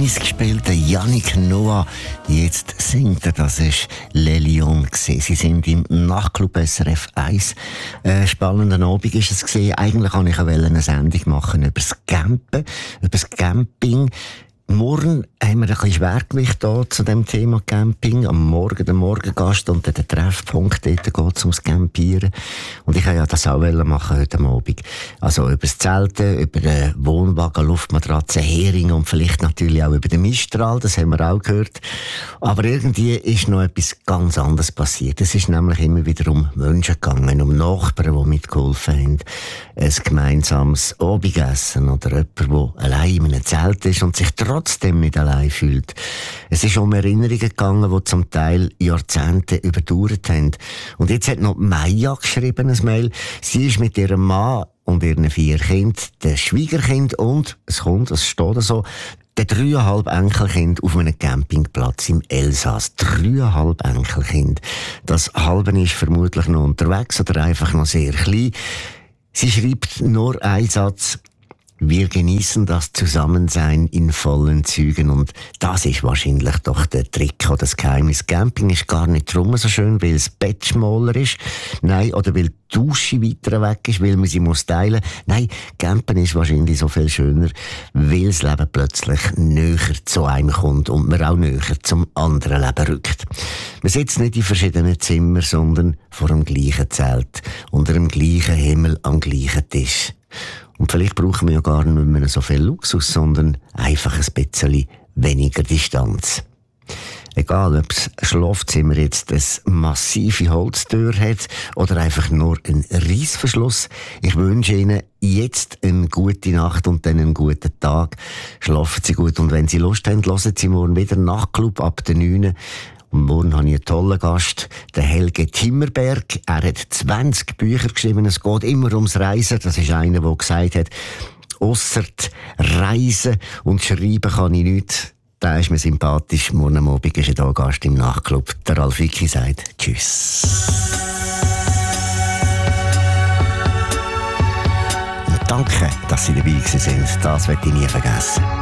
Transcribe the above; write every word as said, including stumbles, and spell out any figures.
Eis gespielt, der Yannick Noah. Jetzt singt er, das war Le Lion. Sie sind im Nachtclub S R F eins. Ein spannender Abend war es. Eigentlich wollte ich eine Sendung machen über das Campen, über das Camping. Morgen haben wir ein bisschen Schwergewicht hier zu dem Thema Camping. Am Morgen der Morgengast und dann der Treffpunkt, dort geht es ums Campieren. Und ich wollte ja das auch machen heute Abend. Also über das Zelten, über den Wohnwagen, Luftmatratze, Hering und vielleicht natürlich auch über den Mistral, das haben wir auch gehört. Aber irgendwie ist noch etwas ganz anderes passiert. Es ist nämlich immer wieder um Menschen gegangen, um Nachbarn, die mitgeholfen haben. Ein gemeinsames Abendessen oder jemand, der allein in einem Zelt ist und sich trotzdem nicht allein fühlt. Es ist um Erinnerungen gegangen, die zum Teil Jahrzehnte überdauert haben. Und jetzt hat noch Maya geschrieben, ein Mail. Sie ist mit ihrem Mann und ihren vier Kindern, der Schwiegerkind und, es kommt, es steht so, der dreieinhalb Enkelkind auf einem Campingplatz im Elsass. Dreieinhalb Enkelkind. Das halbe ist vermutlich noch unterwegs oder einfach noch sehr klein. Sie schreibt nur einen Satz: Wir genießen das Zusammensein in vollen Zügen. Und das ist wahrscheinlich doch der Trick oder das Geheimnis. Camping ist gar nicht drum so schön, weil das Bett schmaler ist. Nein, oder weil die Dusche weiter weg ist, weil man sie muss teilen. Nein, Campen ist wahrscheinlich so viel schöner, weil das Leben plötzlich näher zu einem kommt und man auch näher zum anderen Leben rückt. Man sitzt nicht in verschiedenen Zimmern, sondern vor dem gleichen Zelt, unter dem gleichen Himmel, am gleichen Tisch. Und vielleicht brauchen wir ja gar nicht mehr so viel Luxus, sondern einfach ein bisschen weniger Distanz. Egal, ob das Schlafzimmer jetzt eine massive Holztür hat oder einfach nur einen Reissverschluss. Ich wünsche Ihnen jetzt eine gute Nacht und dann einen guten Tag. Schlafen Sie gut und wenn Sie Lust haben, hören Sie morgen wieder Nachtclub ab der neun. Und morgen habe ich einen tollen Gast, den Helge Timmerberg. Er hat zwanzig Bücher geschrieben. Es geht immer ums Reisen. Das ist einer, der gesagt hat, ausser Reisen und Schreiben kann ich nichts. Der ist mir sympathisch. Morgen am Abend ist er hier Gast im Nachtclub. Der Ralf Wicki sagt Tschüss. Und danke, dass Sie dabei waren. Das werde ich nie vergessen.